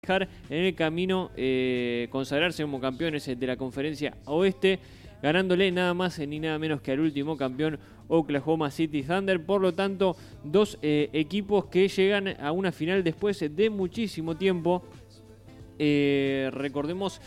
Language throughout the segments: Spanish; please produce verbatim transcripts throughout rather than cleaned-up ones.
dejar en el camino eh, consagrarse como campeones de la conferencia oeste, ganándole nada más ni nada menos que al último campeón Oklahoma City Thunder. Por lo tanto, dos eh, equipos que llegan a una final después de muchísimo tiempo. Eh, recordemos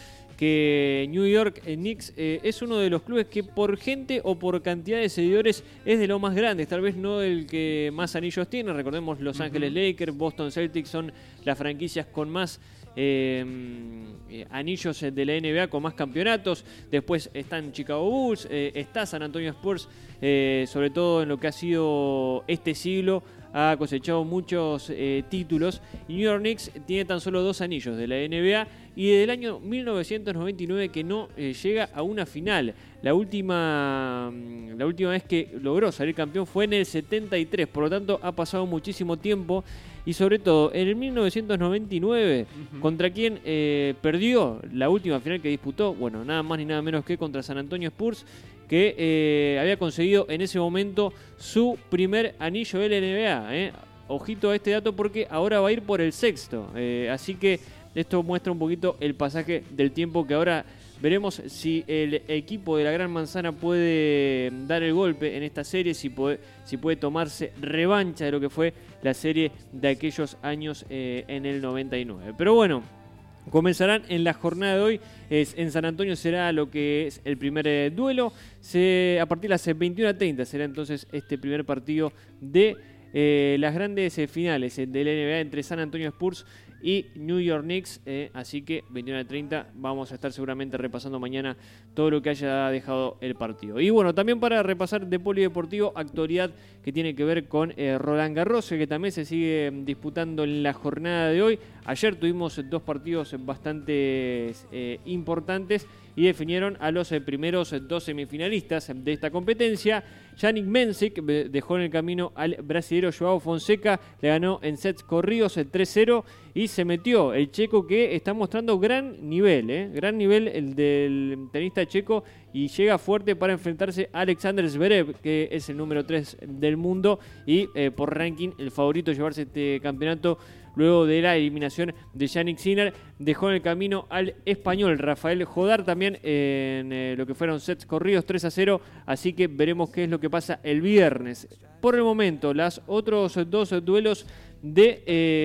que New York Knicks eh, es uno de los clubes que por gente o por cantidad de seguidores es de los más grandes, tal vez no el que más anillos tiene. Recordemos Los uh-huh. Ángeles Lakers, Boston Celtics son las franquicias con más eh, eh, anillos de la N B A, con más campeonatos. Después están Chicago Bulls, eh, está San Antonio Spurs, eh, sobre todo en lo que ha sido este siglo. Ha cosechado muchos eh, títulos y New York Knicks tiene tan solo dos anillos de la N B A y desde el año mil novecientos noventa y nueve que no eh, llega a una final. La última, la última vez que logró salir campeón fue en el setenta y tres, por lo tanto ha pasado muchísimo tiempo y sobre todo en el mil novecientos noventa y nueve, uh-huh. ¿contra quién eh, perdió la última final que disputó? Bueno, nada más ni nada menos que contra San Antonio Spurs, que eh, había conseguido en ese momento su primer anillo de la N B A. Eh. Ojito a este dato porque ahora va a ir por el sexto. Eh, así que esto muestra un poquito el pasaje del tiempo, que ahora veremos si el equipo de la Gran Manzana puede dar el golpe en esta serie, si puede, si puede tomarse revancha de lo que fue la serie de aquellos años eh, en el noventa y nueve. Pero bueno, comenzarán en la jornada de hoy. Es, en San Antonio será lo que es el primer eh, duelo. Se, a partir de las veintiuna treinta será entonces este primer partido de eh, las grandes eh, finales eh, de la N B A entre San Antonio Spurs y New York Knicks. Eh, así que veintiuna treinta vamos a estar seguramente repasando mañana todo lo que haya dejado el partido. Y bueno, también para repasar de polideportivo, actualidad que tiene que ver con eh, Roland Garros, que también se sigue disputando en la jornada de hoy. Ayer tuvimos dos partidos bastante eh, importantes y definieron a los eh, primeros dos semifinalistas de esta competencia. Jannik Mensik dejó en el camino al brasilero Joao Fonseca, le ganó en sets corridos el tres cero y se metió el checo, que está mostrando gran nivel, eh, gran nivel el del tenista checo, y llega fuerte para enfrentarse a Alexander Zverev, que es el número tres del mundo y eh, por ranking el favorito a llevarse este campeonato. Luego de la eliminación de Jannik Sinner, dejó en el camino al español Rafael Jodar, también en eh, lo que fueron sets corridos tres a cero, así que veremos qué es lo que pasa el viernes. Por el momento, los otros dos duelos de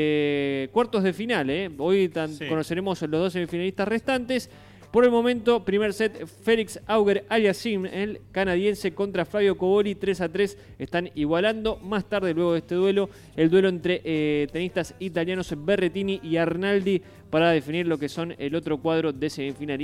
eh, cuartos de final, eh. hoy tan, sí. conoceremos los dos semifinalistas restantes. Por el momento, primer set, Félix Auger-Aliassime, el canadiense, contra Flavio Cobolli, tres a tres, están igualando. Más tarde, luego de este duelo, el duelo entre eh, tenistas italianos Berrettini y Arnaldi para definir lo que son el otro cuadro de semifinalistas.